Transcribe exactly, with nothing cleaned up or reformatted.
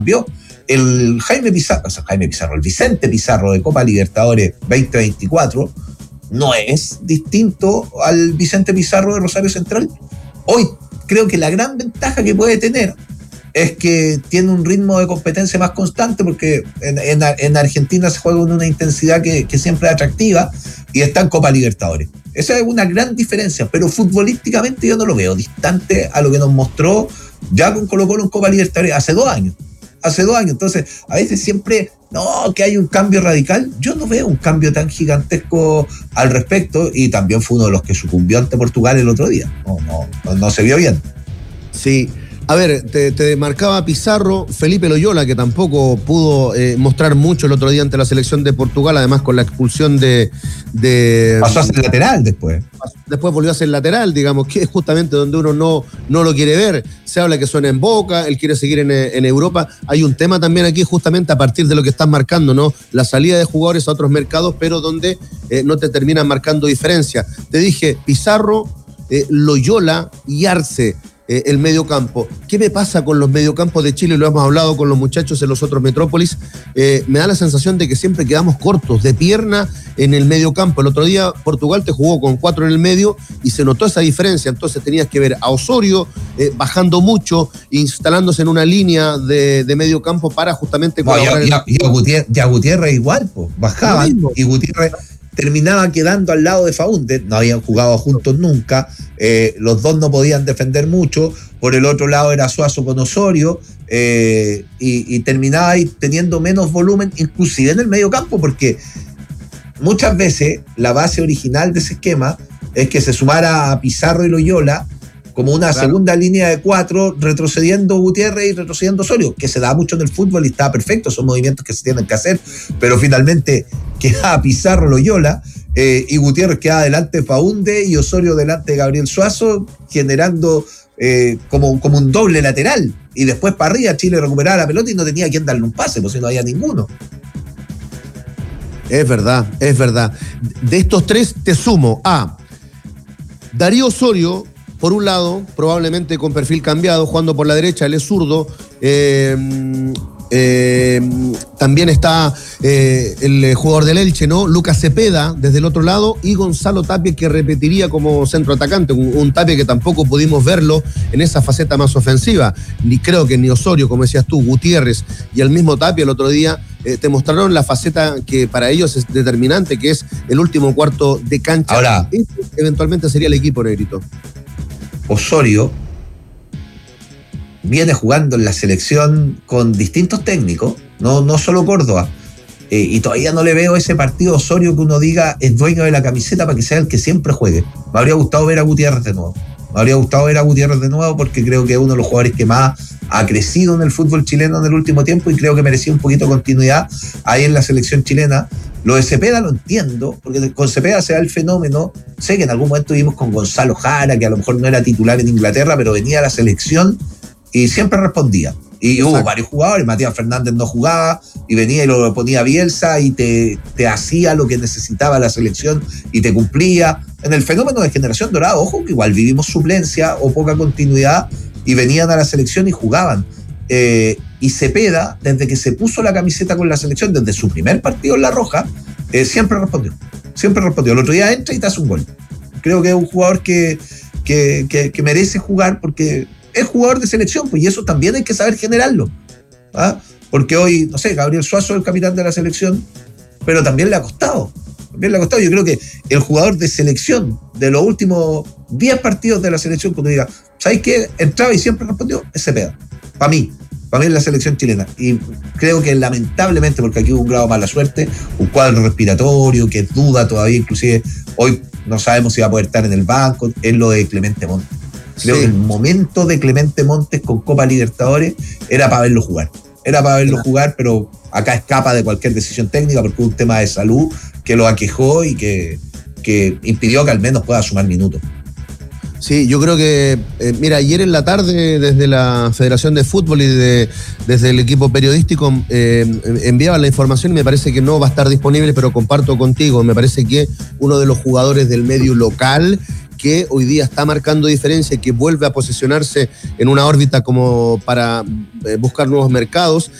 cambió. El Jaime Pizarro, o sea, Jaime Pizarro, el Vicente Pizarro de Copa Libertadores veinte veinticuatro no es distinto al Vicente Pizarro de Rosario Central. Hoy creo que la gran ventaja que puede tener es que tiene un ritmo de competencia más constante, porque en, en, en Argentina se juega con una intensidad que, que siempre es atractiva y está en Copa Libertadores. Esa es una gran diferencia, pero futbolísticamente yo no lo veo distante a lo que nos mostró ya con Colo-Colo en Copa Libertadores hace dos años. Hace dos años, entonces a veces siempre, no, que hay un cambio radical. Yo no veo un cambio tan gigantesco al respecto, y también fue uno de los que sucumbió ante Portugal el otro día. No, no, no, no se vio bien. Sí. A ver, te, te marcaba Pizarro, Felipe Loyola, que tampoco pudo eh, mostrar mucho el otro día ante la selección de Portugal, además con la expulsión de... de Pasó a ser lateral después. Después volvió a ser lateral, digamos, que es justamente donde uno no, no lo quiere ver. Se habla que suena en Boca, él quiere seguir en, en Europa. Hay un tema también aquí justamente a partir de lo que estás marcando, ¿no? La salida de jugadores a otros mercados, pero donde eh, no te terminan marcando diferencia. Te dije, Pizarro, eh, Loyola y Arce. Eh, el mediocampo. ¿Qué me pasa con los mediocampos de Chile? Lo hemos hablado con los muchachos en los otros metrópolis. Eh, me da la sensación de que siempre quedamos cortos de pierna en el mediocampo. El otro día Portugal te jugó con cuatro en el medio y se notó esa diferencia. Entonces tenías que ver a Osorio eh, bajando mucho, instalándose en una línea de, de mediocampo para justamente... No, y, a, y, a, y, a Gutiérrez, y a Gutiérrez igual, pues, bajaban y Gutiérrez terminaba quedando al lado de Faúndez. No habían jugado juntos nunca, eh, los dos no podían defender mucho. Por el otro lado era Suazo con Osorio, eh, y, y terminaba ahí teniendo menos volumen, inclusive en el medio campo, porque muchas veces la base original de ese esquema es que se sumara a Pizarro y Loyola como una claro. segunda línea de cuatro, retrocediendo Gutiérrez y retrocediendo Osorio, que se da mucho en el fútbol y está perfecto, son movimientos que se tienen que hacer, pero finalmente queda Pizarro, Loyola, eh, y Gutiérrez queda delante de Faúndez y Osorio delante de Gabriel Suazo, generando eh, como, como un doble lateral, y después para arriba Chile recuperaba la pelota y no tenía quien darle un pase, porque no había ninguno. Es verdad, es verdad. De estos tres te sumo a Darío Osorio, por un lado, probablemente con perfil cambiado, jugando por la derecha, él es zurdo. Eh, eh, también está eh, el jugador del Elche, ¿no? Lucas Cepeda, desde el otro lado, y Gonzalo Tapia, que repetiría como centro atacante. Un, un Tapia que tampoco pudimos verlo en esa faceta más ofensiva. Ni creo que ni Osorio, como decías tú, Gutiérrez y el mismo Tapia el otro día eh, te mostraron la faceta que para ellos es determinante, que es el último cuarto de cancha. Ahora, este eventualmente sería el equipo, Negrito. Osorio viene jugando en la selección con distintos técnicos, no, no solo Córdoba, eh, y todavía no le veo ese partido Osorio que uno diga es dueño de la camiseta para que sea el que siempre juegue. Me habría gustado ver a Gutiérrez de nuevo, me habría gustado ver a Gutiérrez de nuevo porque creo que es uno de los jugadores que más ha crecido en el fútbol chileno en el último tiempo, y creo que merecía un poquito de continuidad ahí en la selección chilena. Lo de Cepeda lo entiendo, porque con Cepeda se da el fenómeno. Sé que en algún momento vimos con Gonzalo Jara, que a lo mejor no era titular en Inglaterra, pero venía a la selección y siempre respondía. Y Exacto. hubo varios jugadores, Matías Fernández no jugaba, y venía y lo ponía Bielsa y te, te hacía lo que necesitaba la selección y te cumplía. En el fenómeno de Generación Dorada, ojo, que igual vivimos suplencia o poca continuidad, y venían a la selección y jugaban. Eh, y Cepeda, desde que se puso la camiseta con la selección, desde su primer partido en La Roja, eh, siempre respondió. Siempre respondió. El otro día entra y te hace un gol. Creo que es un jugador que, que, que, que merece jugar porque es jugador de selección, pues, y eso también hay que saber generarlo. ¿Ah? Porque hoy, no sé, Gabriel Suazo es el capitán de la selección, pero también le ha costado. También le ha costado. Yo creo que el jugador de selección de los últimos diez partidos de la selección, cuando diga, ¿sabes qué? Entraba y siempre respondió, es Cepeda. Para mí. Para mí es la selección chilena. Y creo que lamentablemente, porque aquí hubo un grado de mala suerte, un cuadro respiratorio que duda todavía, inclusive hoy no sabemos si va a poder estar en el banco, es lo de Clemente Montes. Creo sí. que el momento de Clemente Montes con Copa Libertadores era para verlo jugar. Era para verlo claro. jugar, pero acá escapa de cualquier decisión técnica porque hubo un tema de salud que lo aquejó y que, que impidió que al menos pueda sumar minutos. Sí, yo creo que, eh, mira, ayer en la tarde desde la Federación de Fútbol y de, desde el equipo periodístico eh, enviaban la información y me parece que no va a estar disponible, pero comparto contigo, me parece que uno de los jugadores del medio local que hoy día está marcando diferencia y que vuelve a posicionarse en una órbita como para eh, buscar nuevos mercados.